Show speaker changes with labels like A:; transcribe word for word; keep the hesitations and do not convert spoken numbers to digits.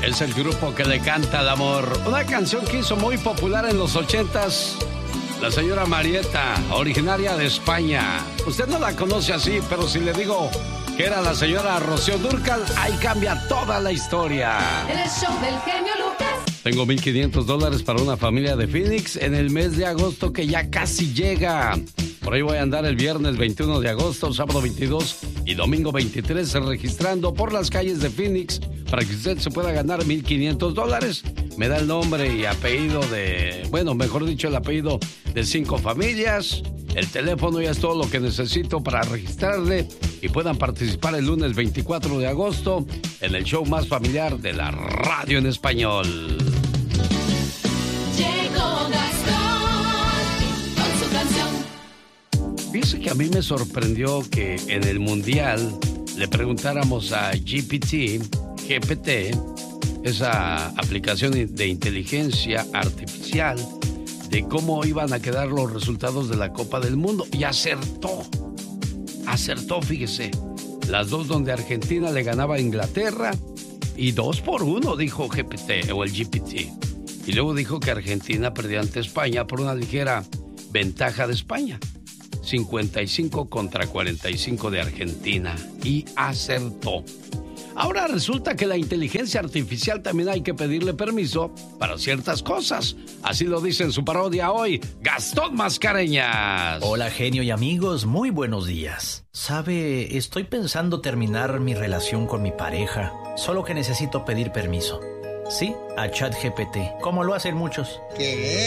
A: Es el grupo que le canta al amor. Una canción que hizo muy popular en los ochentas. La señora Marieta, originaria de España. Usted no la conoce así, pero si le digo que era la señora Rocío Dúrcal, ahí cambia toda la historia.
B: En el show del genio Lucas.
A: Tengo mil quinientos dólares para una familia de Phoenix en el mes de agosto que ya casi llega. Por ahí voy a andar el viernes veintiuno de agosto, sábado veintidós y domingo veintitrés registrando por las calles de Phoenix para que usted se pueda ganar mil quinientos dólares. Me da el nombre y apellido de, bueno, mejor dicho, el apellido de cinco familias. El teléfono ya es todo lo que necesito para registrarle y puedan participar el lunes veinticuatro de agosto en el show más familiar de la radio en español.
B: Llegó Gastón con su canción.
A: Fíjese que a mí me sorprendió que en el Mundial le preguntáramos a G P T, G P T, esa aplicación de inteligencia artificial, de cómo iban a quedar los resultados de la Copa del Mundo. Y acertó. Acertó, fíjese. Las dos donde Argentina le ganaba a Inglaterra. Y dos por uno, dijo G P T o el G P T. Y luego dijo que Argentina perdía ante España por una ligera ventaja de España. cincuenta y cinco contra cuarenta y cinco de Argentina. Y acertó. Ahora resulta que la inteligencia artificial también hay que pedirle permiso para ciertas cosas. Así lo dice en su parodia hoy, Gastón Mascareñas.
C: Hola, genio y amigos, muy buenos días. Sabe, estoy pensando terminar mi relación con mi pareja, solo que necesito pedir permiso. Sí, a ChatGPT, como lo hacen muchos.
D: ¿Qué?